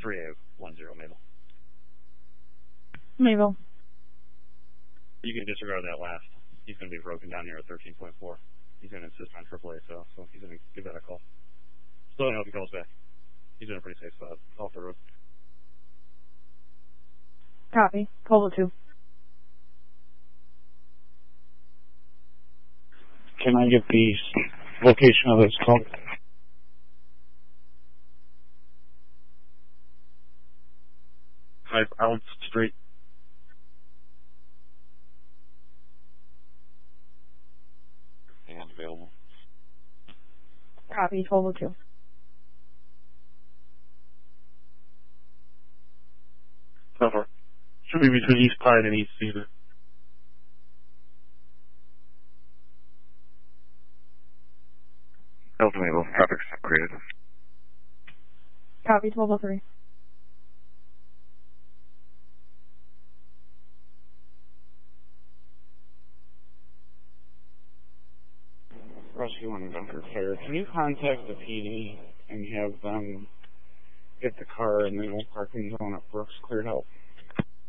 3A10, Mabel. Mabel. You can disregard that last. He's going to be broken down here at 13.4. He's going to insist on AAA, so he's going to give that a call. So I know if he calls back. He's in a pretty safe spot off the road. Copy. Polo 2. Can I get the location of this call? Allen Street. And available. Copy. Polo 2. So far. Should be between East Pine and East Cedar. Delta Mabel, traffic created. Copy. 1203. Rescue 1 Gunter Fire. Can you contact the PD and have them get the car in the no parking zone at Brooks cleared out?